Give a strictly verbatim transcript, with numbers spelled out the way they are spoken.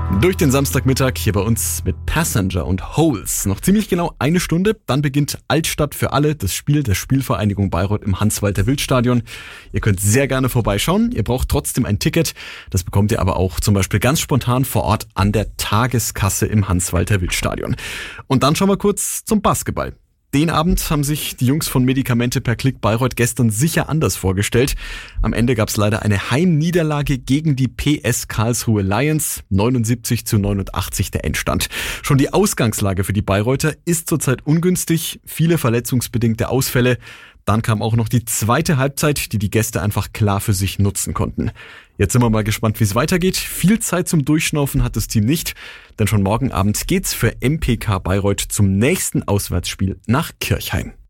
Durch den Samstagmittag hier bei uns mit Passenger und Holes. Noch ziemlich genau eine Stunde, dann beginnt Altstadt für alle, das Spiel der Spielvereinigung Bayreuth im Hans-Walter-Wild-Stadion. Ihr könnt sehr gerne vorbeischauen, ihr braucht trotzdem ein Ticket. Das bekommt ihr aber auch zum Beispiel ganz spontan vor Ort an der Tageskasse im Hans-Walter-Wild-Stadion. Und dann schauen wir kurz zum Basketball. Den Abend haben sich die Jungs von Medikamente per Klick Bayreuth gestern sicher anders vorgestellt. Am Ende gab es leider eine Heimniederlage gegen die P S Karlsruhe Lions. neunundsiebzig zu neunundachtzig der Endstand. Schon die Ausgangslage für die Bayreuther ist zurzeit ungünstig. Viele verletzungsbedingte Ausfälle. Dann kam auch noch die zweite Halbzeit, die die Gäste einfach klar für sich nutzen konnten. Jetzt sind wir mal gespannt, wie es weitergeht. Viel Zeit zum Durchschnaufen hat das Team nicht, denn schon morgen Abend geht's für M P K Bayreuth zum nächsten Auswärtsspiel nach Kirchheim.